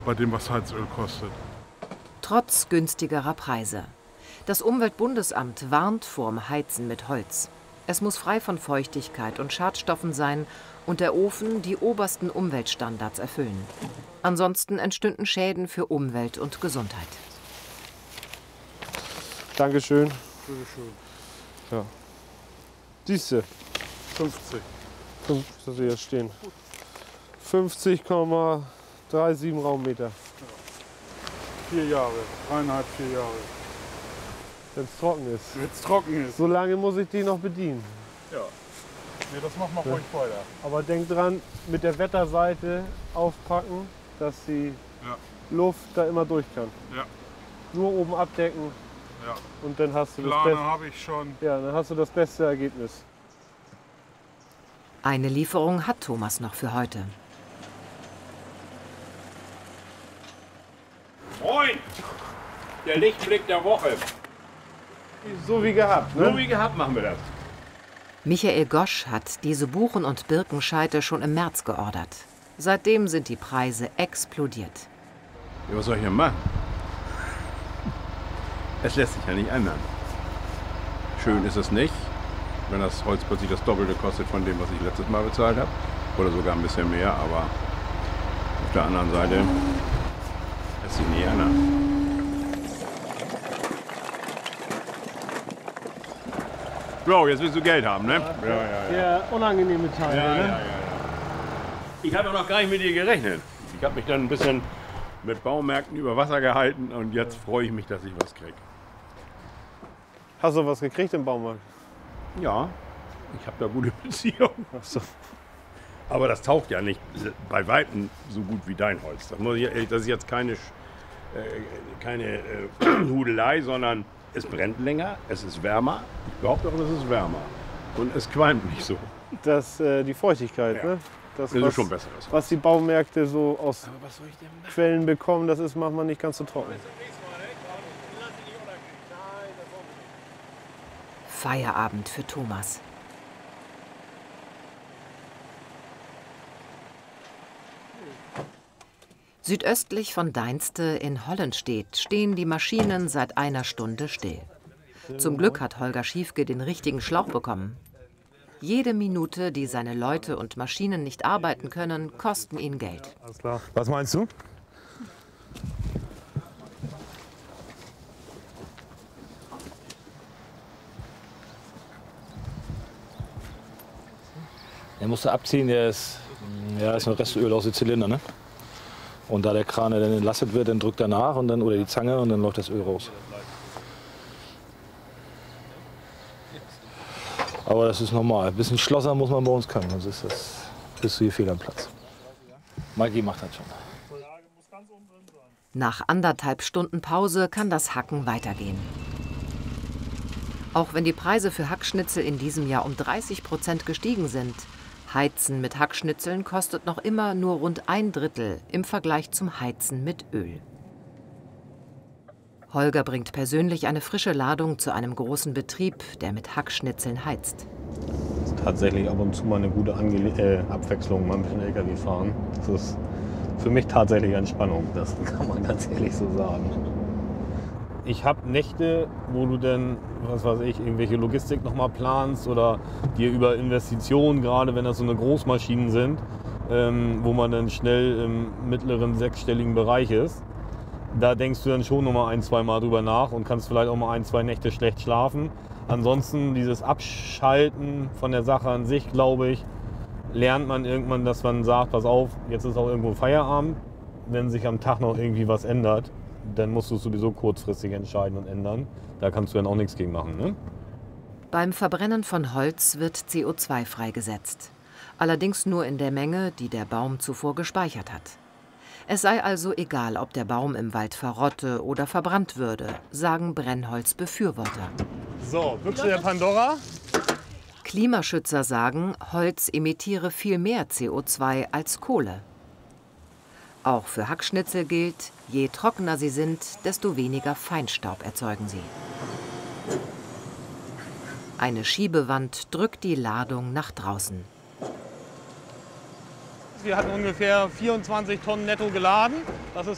bei dem, was Heizöl kostet. Trotz günstigerer Preise. Das Umweltbundesamt warnt vorm Heizen mit Holz. Es muss frei von Feuchtigkeit und Schadstoffen sein und der Ofen die obersten Umweltstandards erfüllen. Ansonsten entstünden Schäden für Umwelt und Gesundheit. Dankeschön. Bitteschön. Ja. Siehste. 50. Das hier stehen. 50,37 Raummeter. 4 Jahre, 3,5, 4 Jahre. Wenn es trocken ist. Wenn es trocken ist. So lange muss ich die noch bedienen. Ja. Nee, das machen wir ruhig weiter. Aber denk dran, mit der Wetterseite aufpacken, dass die Luft da immer durch kann. Ja. Nur oben abdecken. Ja. Und dann hast du Plane habe ich schon. Ja, dann hast du das beste Ergebnis. Eine Lieferung hat Thomas noch für heute. Freund, der Lichtblick der Woche. So wie gehabt, ne? So wie gehabt machen wir das. Michael Gosch hat diese Buchen- und Birkenscheite schon im März geordert. Seitdem sind die Preise explodiert. Ja, was soll ich denn machen? Es lässt sich ja nicht ändern. Schön ist es nicht, wenn das Holz plötzlich das Doppelte kostet von dem, was ich letztes Mal bezahlt habe. Oder sogar ein bisschen mehr, aber auf der anderen Seite lässt sich nicht ändern. So, jetzt willst du Geld haben, ne? Ja. Der unangenehme Teil, ne? Ich habe noch gar nicht mit dir gerechnet. Ich habe mich dann ein bisschen mit Baumärkten über Wasser gehalten und jetzt freue ich mich, dass ich was kriege. Hast du was gekriegt im Baumarkt? Ja, ich habe da gute Beziehungen. Ach so. Aber das taucht ja nicht bei Weitem so gut wie dein Holz. Das ist jetzt keine Hudelei, sondern es brennt länger, es ist wärmer. Ich behaupte auch, es ist wärmer. Und es qualmt nicht so. Die Feuchtigkeit, Ja. ne? Das ist schon besser. Was die Baumärkte so aus Quellen bekommen, das ist manchmal nicht ganz so trocken. Feierabend für Thomas. Südöstlich von Deinste in Hollenstedt stehen die Maschinen seit einer Stunde still. Zum Glück hat Holger Schiefke den richtigen Schlauch bekommen. Jede Minute, die seine Leute und Maschinen nicht arbeiten können, kosten ihn Geld. Alles klar. Was meinst du? Den musst du abziehen, der ist noch Restöl aus dem Zylinder, ne? Und da der Kran dann entlastet wird, dann drückt er nach und dann, oder die Zange und dann läuft das Öl raus. Aber das ist normal. Ein bisschen Schlosser muss man bei uns können, sonst ist das, bist du hier fehl am Platz. Maggi macht das schon. Nach 1,5 Stunden Pause kann das Hacken weitergehen. Auch wenn die Preise für Hackschnitzel in diesem Jahr um 30% gestiegen sind, Heizen mit Hackschnitzeln kostet noch immer nur rund 1/3 im Vergleich zum Heizen mit Öl. Holger bringt persönlich eine frische Ladung zu einem großen Betrieb, der mit Hackschnitzeln heizt. Das ist tatsächlich ab und zu mal eine gute Abwechslung, mal ein bisschen LKW fahren. Das ist für mich tatsächlich Entspannung, das kann man ganz ehrlich so sagen. Ich habe Nächte, wo du dann, was weiß ich, irgendwelche Logistik noch mal planst oder dir über Investitionen, gerade wenn das so eine Großmaschinen sind, wo man dann schnell im mittleren sechsstelligen Bereich ist. Da denkst du dann schon noch mal 1-2 Mal drüber nach und kannst vielleicht auch mal 1-2 Nächte schlecht schlafen. Ansonsten dieses Abschalten von der Sache an sich, glaube ich, lernt man irgendwann, dass man sagt, pass auf, jetzt ist auch irgendwo Feierabend. Wenn sich am Tag noch irgendwie was ändert, dann musst du es sowieso kurzfristig entscheiden und ändern. Da kannst du dann auch nichts gegen machen, ne? Beim Verbrennen von Holz wird CO2 freigesetzt. Allerdings nur in der Menge, die der Baum zuvor gespeichert hat. Es sei also egal, ob der Baum im Wald verrotte oder verbrannt würde, sagen Brennholzbefürworter. So, Büchse der Pandora. Klimaschützer sagen, Holz emittiere viel mehr CO2 als Kohle. Auch für Hackschnitzel gilt, je trockener sie sind, desto weniger Feinstaub erzeugen sie. Eine Schiebewand drückt die Ladung nach draußen. Wir hatten ungefähr 24 Tonnen netto geladen. Das ist